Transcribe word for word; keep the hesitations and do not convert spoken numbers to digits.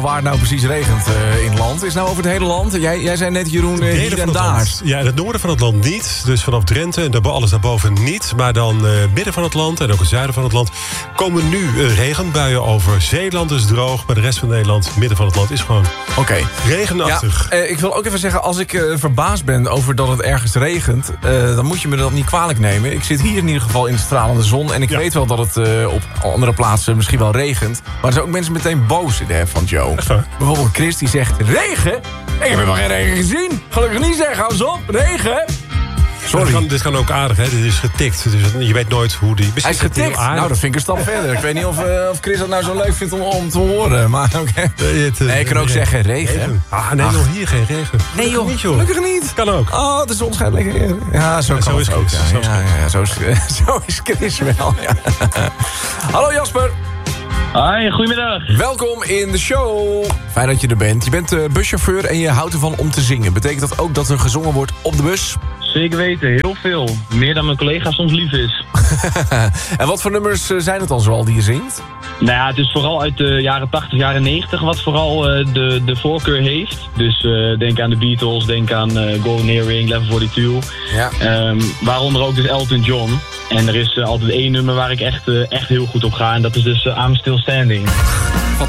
waar het nou precies regent uh, in het land. Is het nou over het hele land? Jij, jij zei net, Jeroen, uh, hier en daar. Land. Ja, in het noorden van het land niet. Dus vanaf Drenthe en alles daarboven niet. Maar dan uh, midden van het land en ook het zuiden van het land... komen nu uh, regenbuien over. Zeeland is droog, maar de rest van Nederland, midden van het land, is gewoon okay. regenachtig. Ja, uh, ik wil ook even zeggen, als ik uh, verbaasd ben over dat het ergens regent... Uh, dan moet je me dat niet kwalijk nemen. Ik zit hier in ieder geval in de stralende zon... en ik ja. weet wel dat het uh, op andere plaatsen misschien wel regent... maar er zijn ook mensen meteen boos in de app van Joe. Bijvoorbeeld Chris die zegt, regen? Ik heb helemaal geen regen gezien. Gelukkig niet zeggen, hou eens op, regen. Sorry. Dit kan, dit kan ook aardig, hè? Dit is getikt. Dus je weet nooit hoe die... Hij is getikt? Nou, dat vind ik een stap verder. Ik weet niet of, uh, of Chris dat nou zo leuk vindt om, om te horen. Maar oké. Okay. Nee, nee, ik kan ook zeggen regen. regen. Ah, nee, nog hier geen regen. Nee joh, niet, joh. Gelukkig niet. Kan ook. Oh, de zon schijnt lekker. Ja, zo, ja, kan zo is het Chris. ook. Ja, ja, ja, ja, zo, is, zo is Chris wel. Ja. Hallo Jasper. Hoi, goedemiddag. Welkom in de show. Fijn dat je er bent. Je bent uh, buschauffeur en je houdt ervan om te zingen. Betekent dat ook dat er gezongen wordt op de bus? Zeker weten, heel veel. Meer dan mijn collega soms lief is. En wat voor nummers zijn het dan zoal die je zingt? Nou ja, het is vooral uit de jaren tachtig, jaren negentig wat vooral uh, de, de voorkeur heeft. Dus uh, denk aan de Beatles, denk aan uh, Golden Earring, Level tweeënveertig. Ja. Um, waaronder ook dus Elton John. En er is uh, altijd één nummer waar ik echt, uh, echt heel goed op ga. En dat is dus uh, I'm Still Standing.